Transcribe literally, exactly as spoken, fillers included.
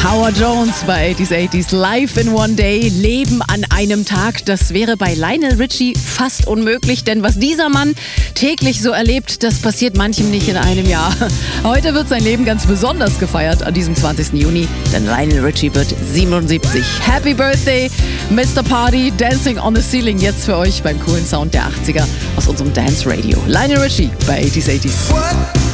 Howard Jones bei achtziger achtziger Live in One Day, Leben an einem Tag. Das wäre bei Lionel Richie fast unmöglich, denn was dieser Mann täglich so erlebt, das passiert manchem nicht in einem Jahr. Heute wird sein Leben ganz besonders gefeiert an diesem zwanzigsten Juni, denn Lionel Richie wird siebenundsiebzig. Happy Birthday, Mister Party, Dancing on the Ceiling, jetzt für euch beim coolen Sound der achtziger aus unserem Dance Radio. Lionel Richie bei achtziger achtziger.